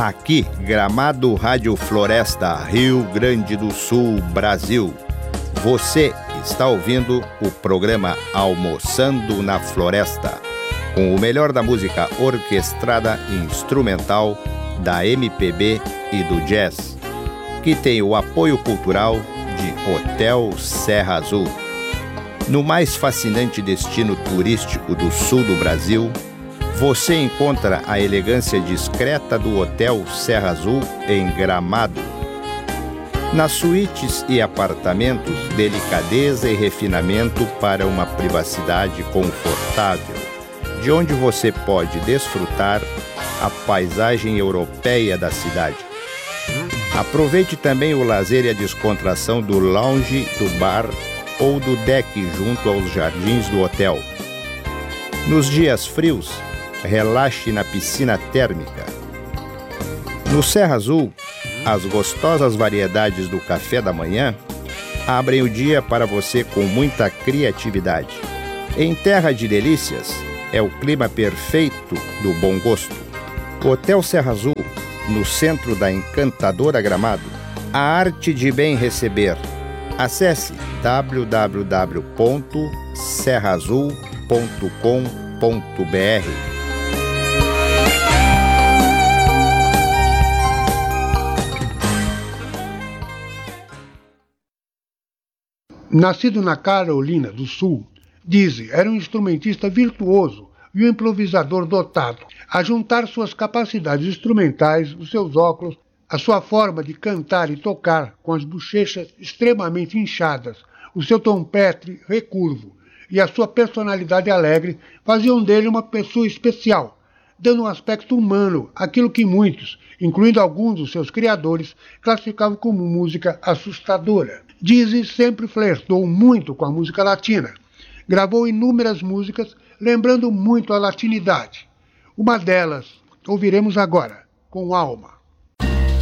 Aqui, Gramado Rádio Floresta, Rio Grande do Sul, Brasil. Você está ouvindo o programa Almoçando na Floresta, com o melhor da música orquestrada e instrumental, da MPB e do jazz, que tem o apoio cultural de Hotel Serra Azul. No mais fascinante destino turístico do sul do Brasil, você encontra a elegância discreta do Hotel Serra Azul em Gramado. Nas suítes e apartamentos, delicadeza e refinamento para uma privacidade confortável, de onde você pode desfrutar a paisagem europeia da cidade. Aproveite também o lazer e a descontração do lounge, do bar ou do deck junto aos jardins do hotel. Nos dias frios, relaxe na piscina térmica. No Serra Azul, as gostosas variedades do café da manhã abrem o dia para você com muita criatividade. Em Terra de Delícias, é o clima perfeito do bom gosto. Hotel Serra Azul, no centro da encantadora Gramado, a arte de bem receber. Acesse www.serraazul.com.br. Nascido na Carolina do Sul, Dizzy era um instrumentista virtuoso e um improvisador dotado. A juntar suas capacidades instrumentais, os seus óculos, a sua forma de cantar e tocar com as bochechas extremamente inchadas, o seu tom pétreo recurvo e a sua personalidade alegre faziam dele uma pessoa especial, dando um aspecto humano àquilo que muitos, incluindo alguns dos seus criadores, classificavam como música assustadora. Dizzy sempre flertou muito com a música latina. Gravou inúmeras músicas, lembrando muito a latinidade. Uma delas ouviremos agora, com Alma.